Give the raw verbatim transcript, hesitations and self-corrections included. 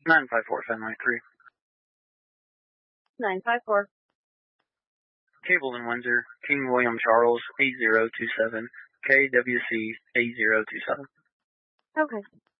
nine five four, seven nine three. nine five four. Cable in Windsor, King William Charles, eight zero two seven, K W C eight zero two seven. Okay.